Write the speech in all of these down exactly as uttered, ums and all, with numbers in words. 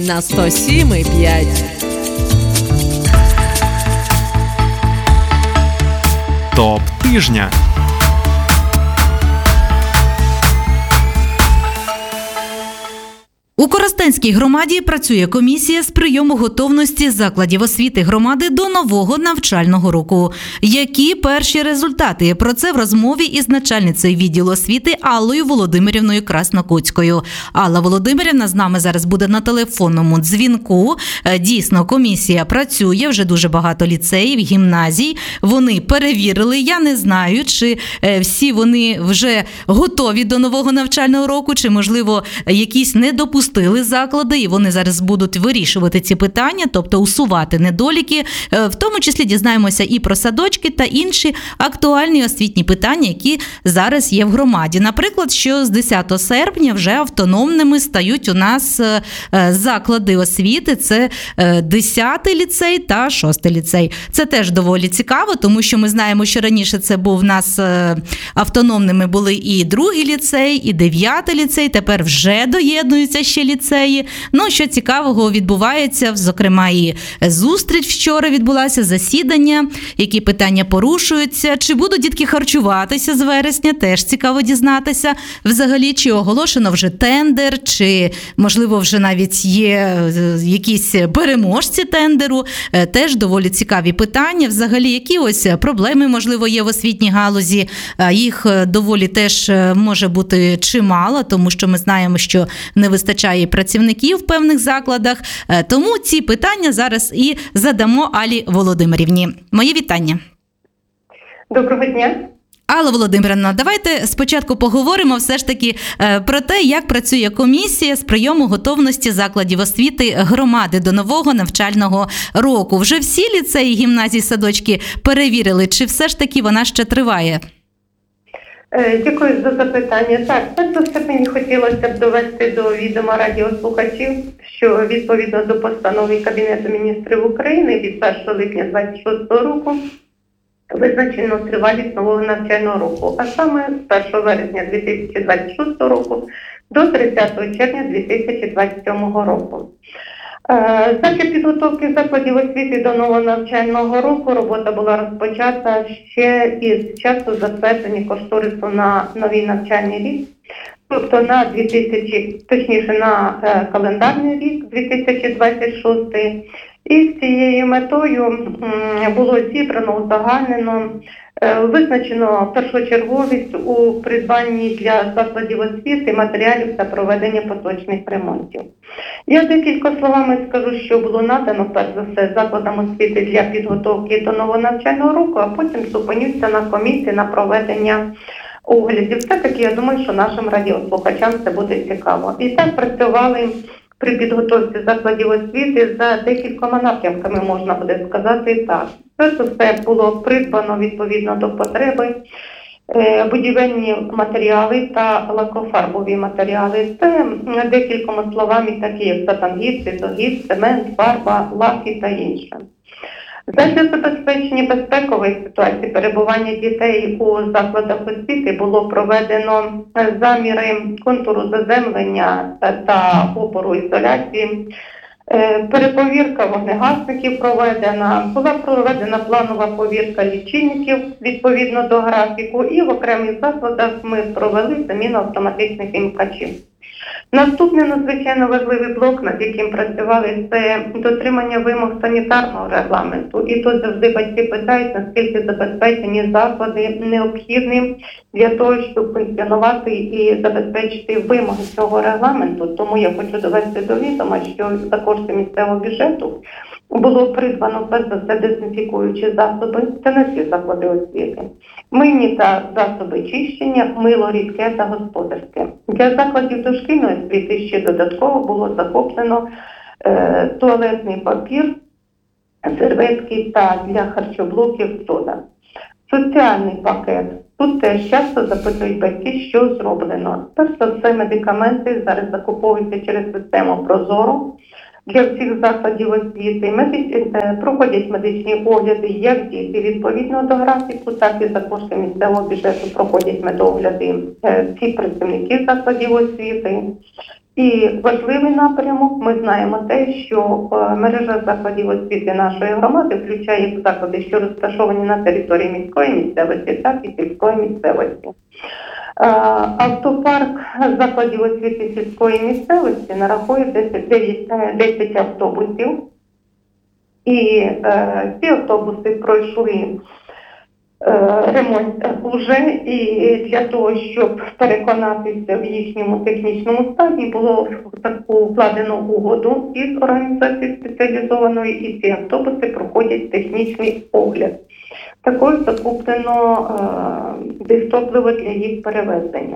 На сто сім і п'ять. Топ тижня. У Коростенській громаді працює комісія з прийому готовності закладів освіти громади до нового навчального року. Які перші результати? Про це в розмові із начальницею відділу освіти Аллою Володимирівною Краснокутською. Алла Володимирівна з нами зараз буде на телефонному дзвінку. Дійсно, комісія працює, вже дуже багато ліцеїв, гімназій. Вони перевірили. Я не знаю, чи всі вони вже готові до нового навчального року, чи, можливо, якісь недопустимі заклади, і вони зараз будуть вирішувати ці питання, тобто усувати недоліки. В тому числі дізнаємося і про садочки та інші актуальні освітні питання, які зараз є в громаді. Наприклад, що з десятого серпня вже автономними стають у нас заклади освіти. Це десятий ліцей та шостий ліцей. Це теж доволі цікаво, тому що ми знаємо, що раніше це був у нас автономними були і другий ліцей, і дев'ятий ліцей, тепер вже доєднуються ще ліцеї. Ну, що цікавого відбувається, зокрема і зустріч вчора відбулася, засідання, які питання порушуються, чи будуть дітки харчуватися з вересня, теж цікаво дізнатися. Взагалі, чи оголошено вже тендер, чи, можливо, вже навіть є якісь переможці тендеру, теж доволі цікаві питання. Взагалі, які ось проблеми, можливо, є в освітній галузі, їх доволі теж може бути чимало, тому що ми знаємо, що не вистачає працівників в певних закладах. Тому ці питання зараз і задамо Алі Володимирівні. Мої вітання. Доброго дня. Алла Володимирівна, давайте спочатку поговоримо все ж таки про те, як працює комісія з прийому готовності закладів освіти громади до нового навчального року. Вже всі ліцеї, гімназії, садочки перевірили, чи все ж таки вона ще триває? Дякую за запитання. Так, перш за все мені хотілося б довести до відома радіослухачів, що відповідно до постанови Кабінету міністрів України від першого липня двадцять шостого року визначено тривалість нового навчального року, а саме з першого вересня дві тисячі двадцять шостого року до тридцятого червня дві тисячі двадцять сьомого року. Задля підготовки закладів освіти до нового навчального року робота була розпочата ще із часу затвердження кошторису на новий навчальний рік, тобто на дві тисячі, точніше на календарний рік дві тисячі двадцять шостий. І з цією метою було зібрано, узагальнено, визначено першочерговість у придбанні для закладів освіти матеріалів та проведення поточних ремонтів. Я декілька словами скажу, що було надано, перш за все, закладам освіти для підготовки до нового навчального року, а потім зупинюся на комісії на проведення оглядів. Все-таки, я думаю, що нашим радіослухачам це буде цікаво. І так працювали при підготовці закладів освіти за декількома напрямками, можна буде сказати так. Перш за все було придбано відповідно до потреби будівельні матеріали та лакофарбові матеріали. Це декількома словами такі, як сатангіт, цитогіт, цемент, фарба, лаки та інше. Задля забезпечення безпекової ситуації перебування дітей у закладах освіти було проведено заміри контуру заземлення та опору ізоляції. Переповірка вогнегасників проведена, була проведена планова повірка лічильників відповідно до графіку, і в окремих закладах ми провели заміну автоматичних вимикачів. Наступний надзвичайно важливий блок, над яким працювали, це дотримання вимог санітарного регламенту. І тут завжди батьки питають, наскільки забезпечені заклади необхідні для того, щоб функціонувати і забезпечити вимоги цього регламенту. Тому я хочу довести до відома, що за кошти місцевого бюджету було придбано перш за все дезінфікуючі засоби, це не всі заклади освіти, мийні та засоби чищення, мило рідке та господарське. Для закладів дошкільної освіти ще додатково було закуплено е, туалетний папір, серветки та для харчоблоків сода. Соціальний пакет. Тут теж часто запитують батьки, що зроблено. Перш за все медикаменти зараз закуповуються через систему «Прозоро». Для всіх закладів освіти медиці... проходять медичні огляди як діти відповідно до графіку, так і за кошти місцевого бюджету проходять медогляди всі працівники закладів освіти. І важливий напрямок, ми знаємо те, що мережа закладів освіти нашої громади включає заклади, що розташовані на території міської місцевості, так і сільської місцевості. Автопарк закладів освіти сільської місцевості нарахує десять автобусів. І ці автобуси пройшли ремонт уже, і для того, щоб переконатися в їхньому технічному стані, було таку укладено угоду із організацією спеціалізованою, і ці автобуси проходять технічний огляд. Також закуплено е, дистопливо для їх перевезення.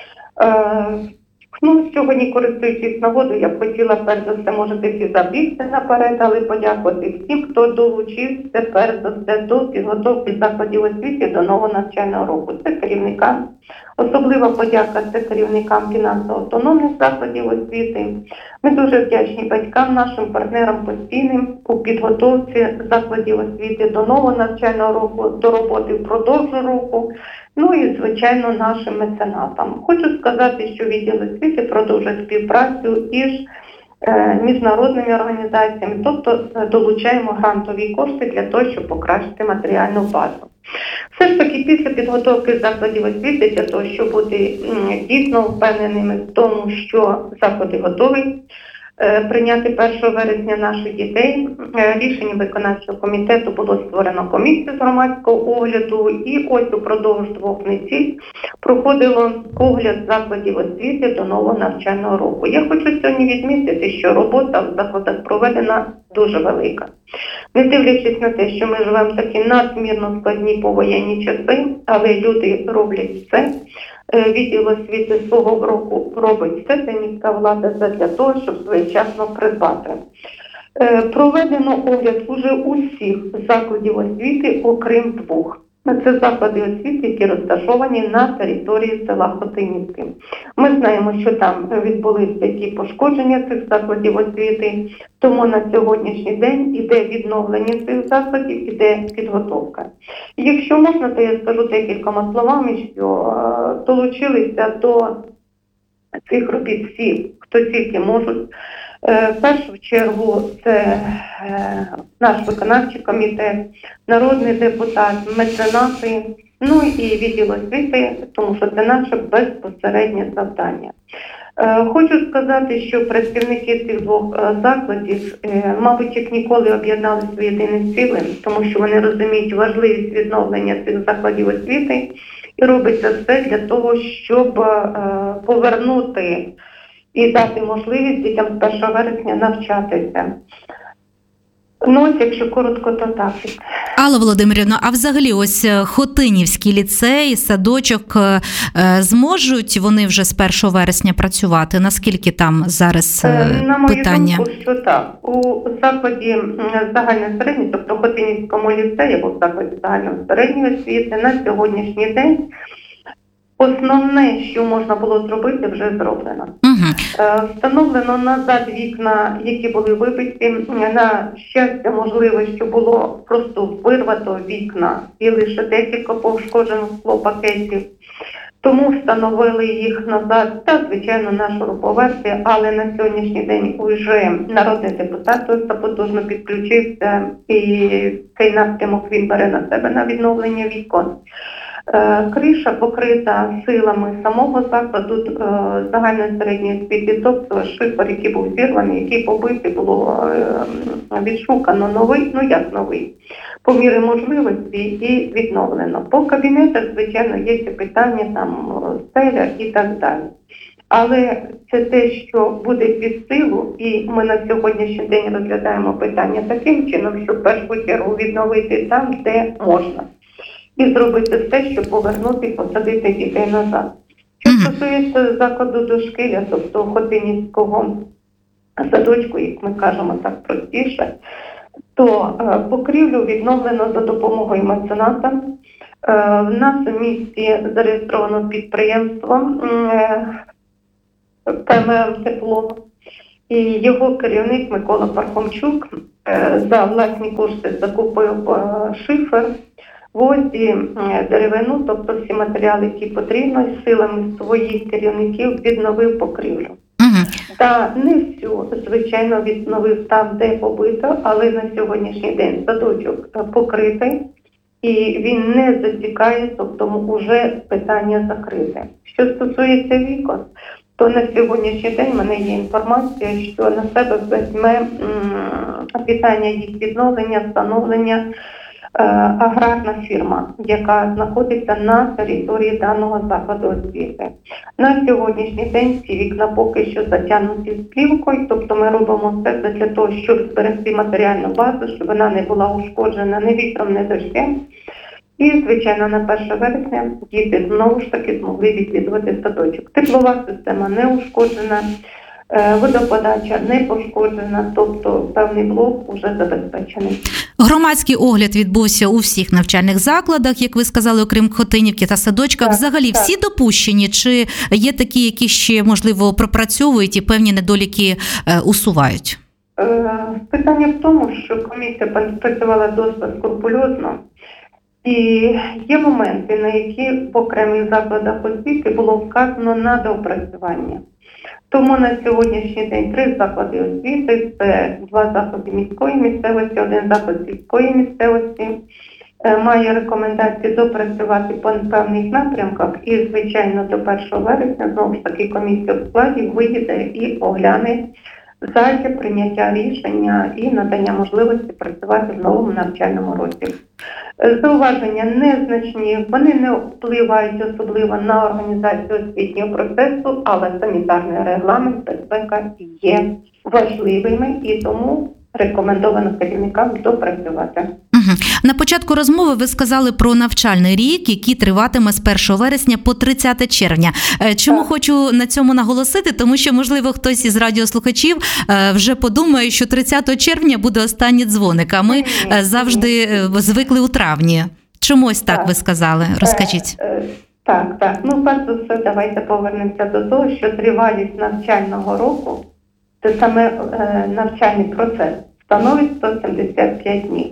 Е, Ну, сьогодні, користуючись нагодою, я б хотіла, перш за все, можете всі забігти наперед, але подякувати всім, хто долучився, перш за все, до підготовки закладів освіти до нового навчального року. Це керівникам. Особлива подяка це керівникам фінансово-автономних закладів освіти. Ми дуже вдячні батькам, нашим партнерам постійним у підготовці закладів освіти до нового навчального року, до роботи впродовж року. Ну і, звичайно, нашим меценатам. Хочу сказати, що відділ освіти продовжує співпрацю із е, міжнародними організаціями, тобто долучаємо грантові кошти для того, щоб покращити матеріальну базу. Все ж таки, після підготовки закладів освіти, для того, щоб бути м, дійсно впевненими в тому, що заклади готові е, прийняти першого вересня наших дітей, е, рішенням виконавчого комітету було створено комісію з громадського огляду, і ось упродовж двох неділь проходило огляд закладів освіти до нового навчального року. Я хочу сьогодні відмітити, що робота в закладах проведена дуже велика. Не дивлячись на те, що ми живемо в такі надмірно складні повоєнні часи, але люди роблять все. Відділ освіти свого року робить все, це міська влада для того, щоб своєчасно придбати. Проведено огляд уже усіх закладів освіти, окрім двох. Це заклади освіти, які розташовані на території села Хотинівки. Ми знаємо, що там відбулися які пошкодження цих закладів освіти, тому на сьогоднішній день іде відновлення цих закладів, іде підготовка. Якщо можна, то я скажу декількома словами, що е, долучилися до цих робіт всі, хто тільки можуть. В першу чергу це наш виконавчий комітет, народний депутат, меценати, ну і відділ освіти, тому що це наше безпосереднє завдання. Хочу сказати, що працівники цих двох закладів, мабуть, як ніколи об'єднали свої єдине ціле, тому що вони розуміють важливість відновлення цих закладів освіти і робиться все для того, щоб повернути і дати можливість дітям з першого вересня навчатися. Ну, ось, якщо коротко, то так. Алла Володимирівна, а взагалі ось Хотинівський ліцей, садочок, зможуть вони вже з першого вересня працювати? Наскільки там зараз питання? На мою думку, що так. У закладі загальної середньої, тобто Хотинівському ліцеї, або в закладі загальної середньої освіти, на сьогоднішній день основне, що можна було зробити, вже зроблено. Угу. Встановлено назад вікна, які були вибиті. На щастя, можливо, що було просто вирвато вікна і лише декілька пошкоджених склопакетів. Тому встановили їх назад та, звичайно, на шуруповерті, але на сьогоднішній день вже народний депутат потужно підключився, і цей напрямок він бере на себе на відновлення вікон. Криша покрита силами самого закладу загальної середньої освіти, тобто шифер, який був зірваний, який побитий, було відшукано новий, ну як новий, по мірі можливості і відновлено. По кабінетах, звичайно, є питання, там, стеля і так далі. Але це те, що буде під силу, і ми на сьогоднішній день розглядаємо питання таким чином, щоб в першу чергу відновити там, де можна. І зробити все, щоб повернути і посадити дітей назад. Що стосується закладу дошкілля, тобто Хотинівського садочку, як ми кажемо так простіше, то покрівлю відновлено за допомогою мецената. В нас у місті зареєстровано підприємство ПММ «Тепло», і його керівник Микола Пархомчук за власні кошти закупив шифер, гвозді, деревину, тобто всі матеріали, які потрібно, силами своїх керівників відновив покрівлю. Угу. Та не всю, звичайно, відновив там, де побито, але на сьогоднішній день садочок покритий і він не затікає, тобто вже питання закрите. Що стосується вікон, то на сьогоднішній день в мене є інформація, що на себе візьме питання їх відновлення, встановлення е, аграрна фірма, яка знаходиться на території даного закладу освіти. На сьогоднішній день ці вікна поки що затягнуті з плівкою, тобто ми робимо все для того, щоб зберегти матеріальну базу, щоб вона не була ушкоджена ні вітром, ні дощем. І, звичайно, на перше вересня діти знову ж таки змогли відвідувати садочок. Теплова система не ушкоджена, водоподача не пошкоджена, тобто певний блок вже забезпечений. Громадський огляд відбувся у всіх навчальних закладах, як ви сказали, окрім Хотинівки та садочка. Так, Взагалі так. всі допущені, чи є такі, які ще, можливо, пропрацьовують і певні недоліки е, усувають? Е, питання в тому, що комісія працювала досить скрупульозно. І є моменти, на які в окремих закладах освіти було вказано на доопрацювання. Тому на сьогоднішній день три заклади освіти, це два заклади міської місцевості, один заклад сільської місцевості, має рекомендації допрацювати по певних напрямках і, звичайно, до першого вересня знову ж таки комісія в складі виїде і огляне задля прийняття рішення і надання можливості працювати в новому навчальному році. Зауваження незначні, вони не впливають особливо на організацію освітнього процесу, але санітарний регламент, безпека є важливими і тому рекомендовано керівникам допрацювати. Угу. На початку розмови ви сказали про навчальний рік, який триватиме з першого вересня по тридцяте червня. Чому так. хочу на цьому наголосити? Тому що, можливо, хтось із радіослухачів вже подумає, що тридцятого червня буде останній дзвоник, а ми ні, завжди ні. звикли у травні. Чомусь так, так ви сказали? Розкажіть. Так, так. Ну, перш за все, давайте повернемося до того, що тривалість навчального року, це саме е, навчальний процес, становить сто сімдесят п'ять днів.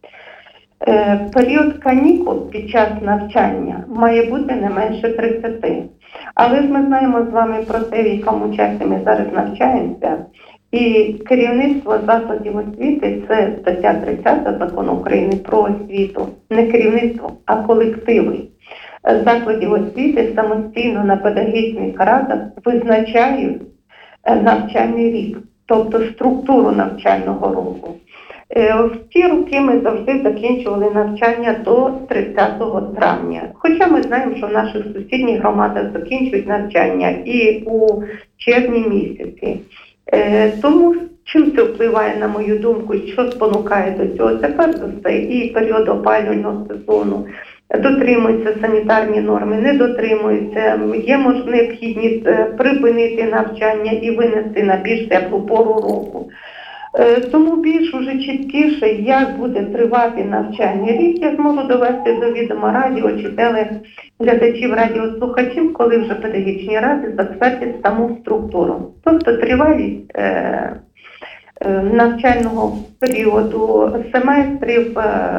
Е, період канікул під час навчання має бути не менше тридцяти. Але ж ми знаємо з вами про те, в якому часі ми зараз навчаємося. І керівництво закладів освіти – це стаття тридцята Закону України про освіту. Не керівництво, а колективи закладів освіти самостійно на педагогічних радах визначають навчальний рік, тобто структуру навчального року. В ті роки ми завжди закінчували навчання до тридцятого травня. Хоча ми знаємо, що в наших сусідніх громадах закінчують навчання і у червні місяці. Тому чим це впливає, на мою думку, що спонукає до цього? Це перш за все і період опалювального сезону. Дотримуються санітарні норми, не дотримуються, є можливість необхідність припинити навчання і винести на більш теплу пору року. Тому більш уже чіткіше, як буде тривати навчальний рік, я зможу довести до відома радіо чи телеглядачів, радіослухачів, коли вже педагогічні ради затвердять саму структуру. Тобто тривалість е- навчального періоду, семестрів,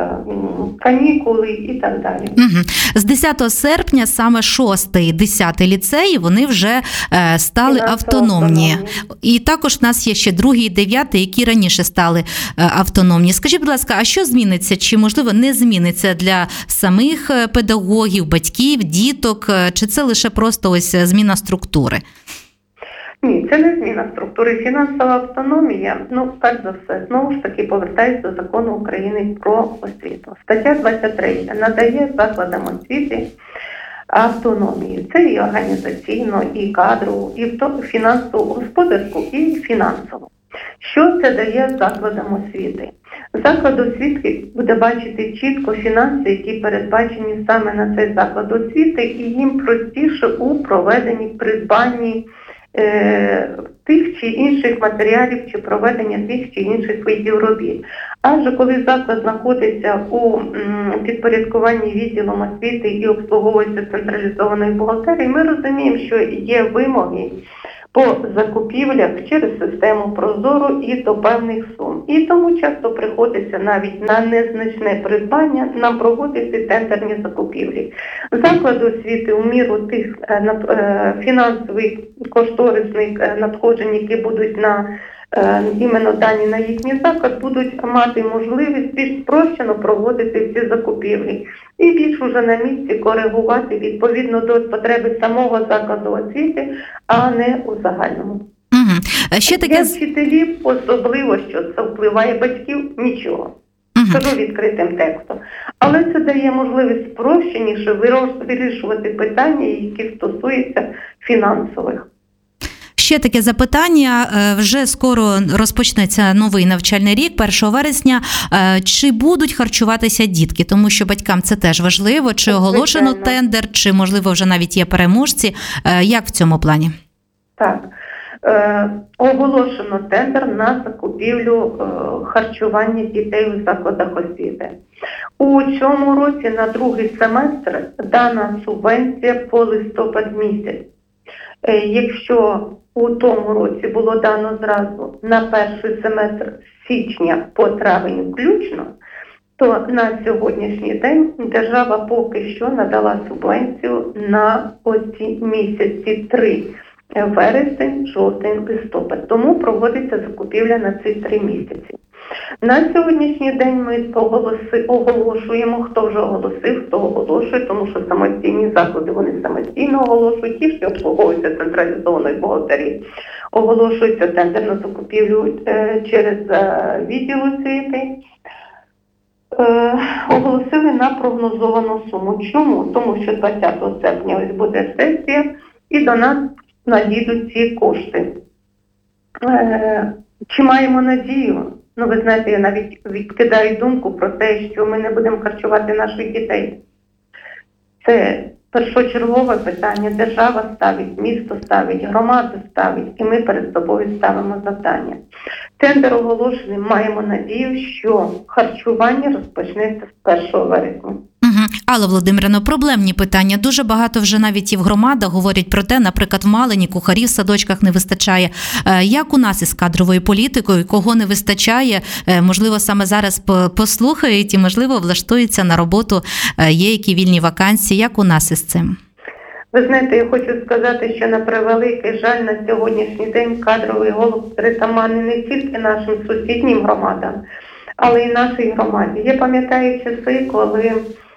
канікули і так далі. Угу. З десятого серпня саме шостий і десятий ліцеї, вони вже е, стали Фінансово автономні. автономні. І також в нас є ще другий і дев'ятий, які раніше стали е, автономні. Скажіть, будь ласка, а що зміниться? Чи, можливо, не зміниться для самих педагогів, батьків, діток? Чи це лише просто ось зміна структури? Ні, це не зміна структури. Фінансова автономія, ну, перш за все, знову ж таки повертається до Закону України про освіту. Стаття двадцять три надає закладам освіти автономію. Це і організаційно, і кадрову, і фінансову, господарську, і фінансову. Що це дає закладам освіти? Заклад освіти буде бачити чітко фінанси, які передбачені саме на цей заклад освіти, і їм простіше у проведенні, придбанні е, тих чи інших матеріалів, чи проведення тих чи інших видів робіт. Адже коли заклад знаходиться у м, підпорядкуванні відділом освіти і обслуговується централізованою бухгалтерією, ми розуміємо, що є вимоги по закупівлях через систему Прозоро і до певних сум. І тому часто приходиться навіть на незначне придбання нам проводити тендерні закупівлі. Заклади освіти у міру тих фінансових кошторисних надходжень, які будуть на іменно дані на їхній заклад, будуть мати можливість більш спрощено проводити ці закупівлі і більш уже на місці коригувати відповідно до потреби самого закладу освіти, а не у загальному. Угу. Ще таке... Для вчителів особливо, що це впливає батьків, нічого. Скажу відкритим текстом. Але це дає можливість спрощеніше вирішувати питання, які стосуються фінансових. Ще таке запитання. Вже скоро розпочнеться новий навчальний рік, першого вересня. Чи будуть харчуватися дітки? Тому що батькам це теж важливо. Чи оголошено тендер, чи, можливо, вже навіть є переможці. Як в цьому плані? Так. Е, оголошено тендер на закупівлю е, харчування дітей у закладах освіти. У цьому році на другий семестр дана субвенція по листопад місяць. Е, якщо у тому році було дано зразу на перший семестр з січня по травень включно, то на сьогоднішній день держава поки що надала субвенцію на оці місяці три. Вересень, жовтень, листопад. Тому проводиться закупівля на ці три місяці. На сьогоднішній день ми оголоси, оголошуємо, хто вже оголосив, хто оголошує, тому що самостійні заклади, вони самостійно оголошують, ті, що обслуговуються централізованої бухгалтерії, оголошується тендер на закупівлю е, через е, відділ освіти. Е, оголосили на прогнозовану суму. Чому? Тому що двадцятого серпня ось буде сесія, і до нас надійдуть ці кошти. Е, чи маємо надію? Ну, ви знаєте, я навіть відкидаю думку про те, що ми не будемо харчувати наших дітей. Це першочергове питання. Держава ставить, місто ставить, громада ставить, і ми перед собою ставимо завдання. Тендер оголошений, маємо надію, що харчування розпочнеться з першого вересня. Угу. Алла Володимирівна, проблемні питання. Дуже багато вже навіть і в громадах говорять про те, наприклад, в Малині кухарів в садочках не вистачає. Як у нас із кадровою політикою, кого не вистачає, можливо, саме зараз послухають і, можливо, влаштуються на роботу, є які вільні вакансії. Як у нас із цим? Ви знаєте, я хочу сказати, що на превеликий жаль на сьогоднішній день кадровий голод притаманний не тільки нашим сусіднім громадам, але й нашій громаді. Я пам'ятаю часи, коли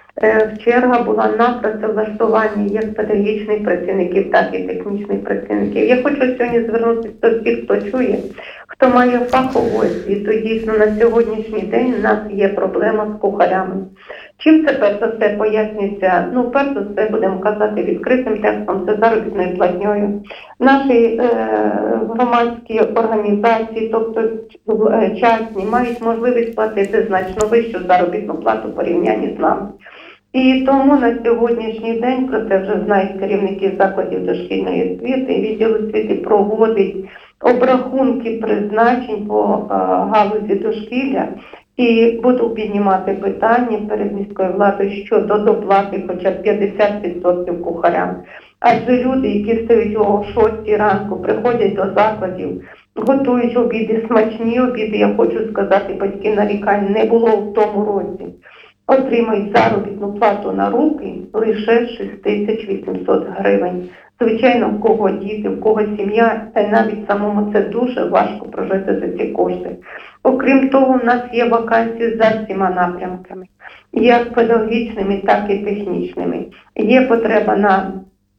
черга була на працевлаштування як педагогічних працівників, так і технічних працівників. Я хочу сьогодні звернутися до всіх, хто чує, хто має фахову освіту. Дійсно, на сьогоднішній день у нас є проблема з кухарями. Чим це перш за все пояснюється? Ну, перш за все, будемо казати відкритим текстом, це заробітною платньою. Наші е, громадські організації, тобто е, частні, мають можливість платити значно вищу заробітну плату в порівнянні з нами. І тому на сьогоднішній день, про це вже знають керівники закладів дошкільної освіти, відділ освіти проводить обрахунки призначень по е, галузі дошкілля. І буду піднімати питання перед міською владою щодо доплати хоча б п'ятдесят відсотків кухарям. Адже люди, які стають о шостій ранку, приходять до закладів, готують обіди, смачні обіди, я хочу сказати, батьки нарікань не було в тому році, отримають заробітну плату на руки лише шість тисяч вісімсот гривень. Звичайно, в кого діти, в кого сім'я, та навіть самому це дуже важко прожити за ці кошти. Окрім того, в нас є вакансії за всіма напрямками, як педагогічними, так і технічними. Є потреба на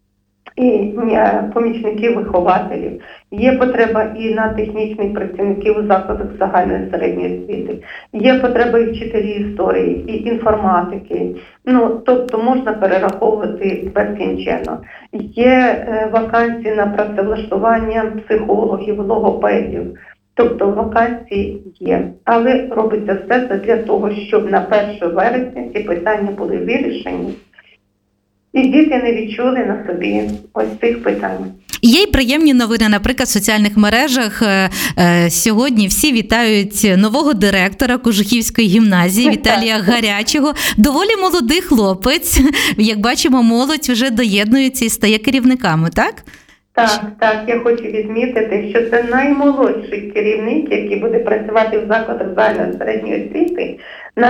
і помічників-вихователів, є потреба і на технічних працівників у закладах загальної середньої освіти, є потреба і вчителів історії, і інформатики. Ну, тобто можна перераховувати безкінченно. Є е, вакансії на працевлаштування психологів, логопедів. Тобто вакансії є, але робиться все для того, щоб на перше вересня ці питання були вирішені. І діти не відчули на собі ось цих питань. Є й приємні новини, наприклад, в соціальних мережах. Сьогодні всі вітають нового директора Кожухівської гімназії Віталія Гарячого. Доволі молодий хлопець. Як бачимо, молодь вже доєднується і стає керівниками, так? Так, так, я хочу відмітити, що це наймолодший керівник, який буде працювати в закладах загальної середньої освіти